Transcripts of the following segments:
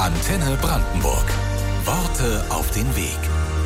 Antenne Brandenburg. Worte auf den Weg.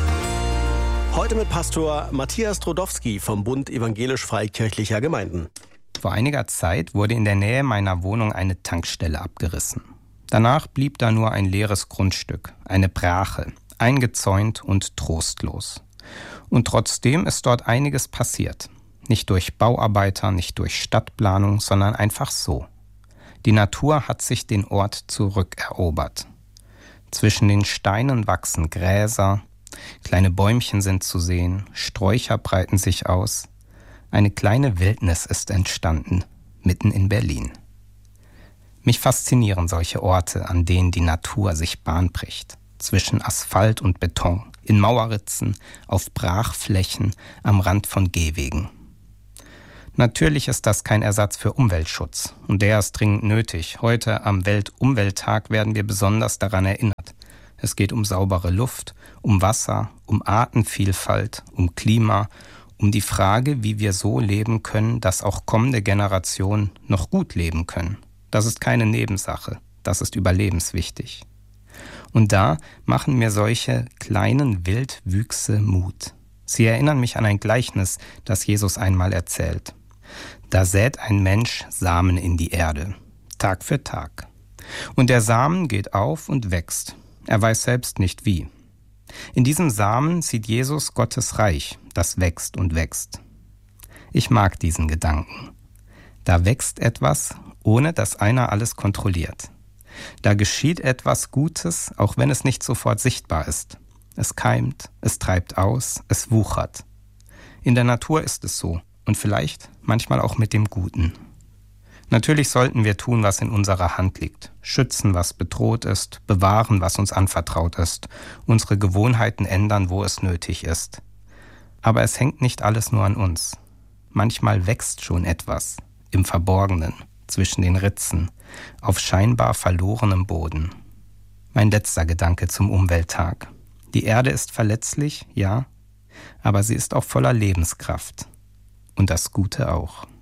Heute mit Pastor Matthias Drodowski vom Bund Evangelisch-Freikirchlicher Gemeinden. Vor einiger Zeit wurde in der Nähe meiner Wohnung eine Tankstelle abgerissen. Danach blieb da nur ein leeres Grundstück, eine Brache, eingezäunt und trostlos. Und trotzdem ist dort einiges passiert. Nicht durch Bauarbeiter, nicht durch Stadtplanung, sondern einfach so. Die Natur hat sich den Ort zurückerobert. Zwischen den Steinen wachsen Gräser, kleine Bäumchen sind zu sehen, Sträucher breiten sich aus. Eine kleine Wildnis ist entstanden, mitten in Berlin. Mich faszinieren solche Orte, an denen die Natur sich Bahn bricht. Zwischen Asphalt und Beton, in Mauerritzen, auf Brachflächen, am Rand von Gehwegen. Natürlich ist das kein Ersatz für Umweltschutz. Und der ist dringend nötig. Heute am Weltumwelttag werden wir besonders daran erinnert. Es geht um saubere Luft, um Wasser, um Artenvielfalt, um Klima, um die Frage, wie wir so leben können, dass auch kommende Generationen noch gut leben können. Das ist keine Nebensache. Das ist überlebenswichtig. Und da machen mir solche kleinen Wildwüchse Mut. Sie erinnern mich an ein Gleichnis, das Jesus einmal erzählt. Da sät ein Mensch Samen in die Erde, Tag für Tag. Und der Samen geht auf und wächst. Er weiß selbst nicht wie. In diesem Samen sieht Jesus Gottes Reich, das wächst und wächst. Ich mag diesen Gedanken. Da wächst etwas, ohne dass einer alles kontrolliert. Da geschieht etwas Gutes, auch wenn es nicht sofort sichtbar ist. Es keimt, es treibt aus, es wuchert. In der Natur ist es so und vielleicht manchmal auch mit dem Guten. Natürlich sollten wir tun, was in unserer Hand liegt. Schützen, was bedroht ist, bewahren, was uns anvertraut ist, unsere Gewohnheiten ändern, wo es nötig ist. Aber es hängt nicht alles nur an uns. Manchmal wächst schon etwas im Verborgenen, zwischen den Ritzen, auf scheinbar verlorenem Boden. Mein letzter Gedanke zum Umwelttag. Die Erde ist verletzlich, ja, aber sie ist auch voller Lebenskraft. Und das Gute auch.